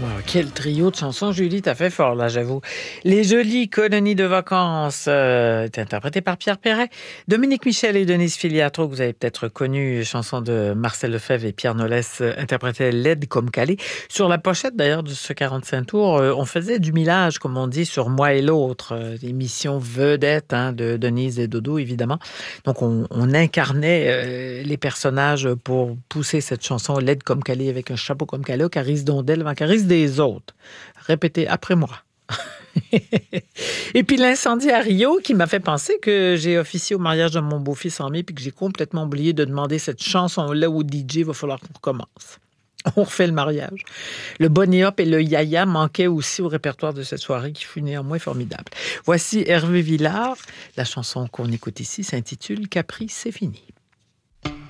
Wow, quel trio de chansons, Julie, t'as fait fort, là, j'avoue. Les jolies colonies de vacances, est interprétées par Pierre Perret. Dominique Michel et Denise Filiatro, que vous avez peut-être connu, chanson de Marcel Lefebvre et Pierre Nolès, interprétaient Laide comme Calais. Sur la pochette, d'ailleurs, de ce 45 tours, on faisait du millage, comme on dit, sur Moi et l'autre, l'émission vedette de Denise et Dodo, évidemment. Donc, on incarnait les personnages pour pousser cette chanson Laide comme Calais avec un chapeau comme Calais, Carice Dondel, Carice des autres. Répétez après moi. Et puis l'incendie à Rio qui m'a fait penser que j'ai officié au mariage de mon beau-fils en mai puis que j'ai complètement oublié de demander cette chanson-là au DJ. Il va falloir qu'on recommence. On refait le mariage. Le Bonnie Hop et le Yaya manquaient aussi au répertoire de cette soirée qui fut néanmoins formidable. Voici Hervé Villard. La chanson qu'on écoute ici s'intitule « Capri, c'est fini ».